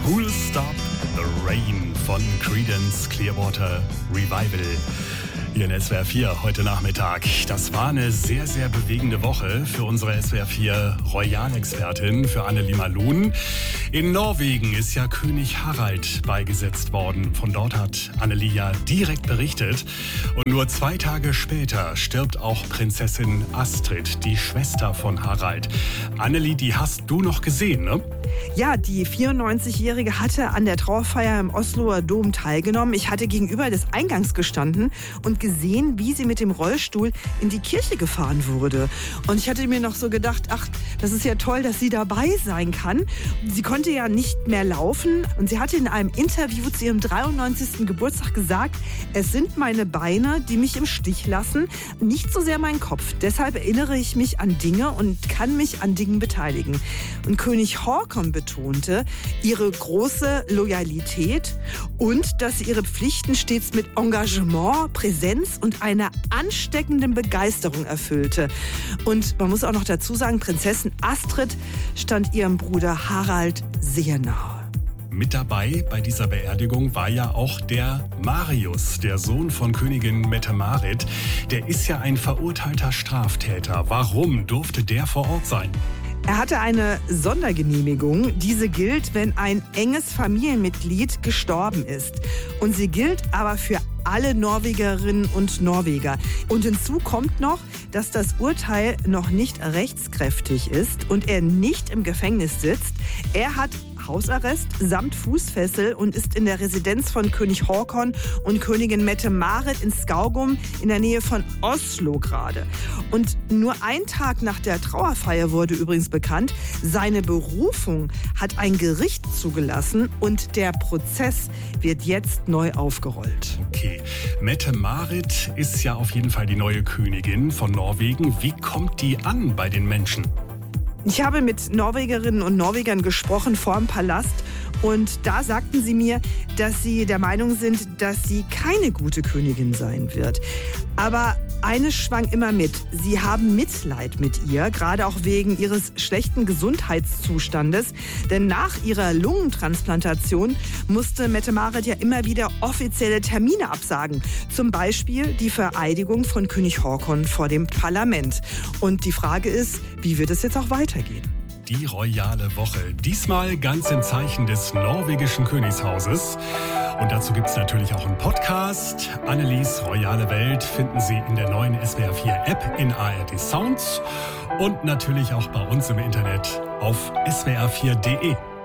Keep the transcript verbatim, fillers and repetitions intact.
Who'll Stop the Rain von Creedence Clearwater Revival. Hier in S W R vier heute Nachmittag. Das war eine sehr, sehr bewegende Woche für unsere S W R vier Royalexpertin, für Annelie Malun. In Norwegen ist ja König Harald beigesetzt worden. Von dort hat Annelie ja direkt berichtet. Und nur zwei Tage später stirbt auch Prinzessin Astrid, die Schwester von Harald. Annelie, die hast du noch gesehen, ne? Ja, die vierundneunzigjährige hatte an der Trauerfeier im Osloer Dom teilgenommen. Ich hatte gegenüber des Eingangs gestanden und gesehen, wie sie mit dem Rollstuhl in die Kirche gefahren wurde. Und ich hatte mir noch so gedacht, ach, das ist ja toll, dass sie dabei sein kann. Sie konnte ja nicht mehr laufen und sie hatte in einem Interview zu ihrem dreiundneunzigsten Geburtstag gesagt, es sind meine Beine, die mich im Stich lassen, nicht so sehr mein Kopf. Deshalb erinnere ich mich an Dinge und kann mich an Dingen beteiligen. Und König Haakon betonte ihre große Loyalität und dass sie ihre Pflichten stets mit Engagement, Präsenz und einer ansteckenden Begeisterung erfüllte. Und man muss auch noch dazu sagen, Prinzessin Astrid stand ihrem Bruder Harald sehr nahe. Mit dabei bei dieser Beerdigung war ja auch der Marius, der Sohn von Königin Mette-Marit. Der ist ja ein verurteilter Straftäter. Warum durfte der vor Ort sein? Er hatte eine Sondergenehmigung. Diese gilt, wenn ein enges Familienmitglied gestorben ist. Und sie gilt aber für alle Norwegerinnen und Norweger. Und hinzu kommt noch, dass das Urteil noch nicht rechtskräftig ist und er nicht im Gefängnis sitzt. Er hat Hausarrest samt Fußfessel und ist in der Residenz von König Haakon und Königin Mette-Marit in Skaugum in der Nähe von Oslo gerade. Und nur ein Tag nach der Trauerfeier wurde übrigens bekannt, seine Berufung hat ein Gericht zugelassen und der Prozess wird jetzt neu aufgerollt. Okay, Mette-Marit ist ja auf jeden Fall die neue Königin von Norwegen. Wie kommt die an bei den Menschen? Ich habe mit Norwegerinnen und Norwegern gesprochen vor dem Palast und da sagten sie mir, dass sie der Meinung sind, dass sie keine gute Königin sein wird. Aber eines schwang immer mit. Sie haben Mitleid mit ihr, gerade auch wegen ihres schlechten Gesundheitszustandes. Denn nach ihrer Lungentransplantation musste Mette-Marit ja immer wieder offizielle Termine absagen. Zum Beispiel die Vereidigung von König Haakon vor dem Parlament. Und die Frage ist, wie wird es jetzt auch weitergehen? Die royale Woche. Diesmal ganz im Zeichen des norwegischen Königshauses. Und dazu gibt es natürlich auch einen Podcast. Annelies royale Welt finden Sie in der neuen S W R vier App in A R D Sounds und natürlich auch bei uns im Internet auf S W R vier punkt de.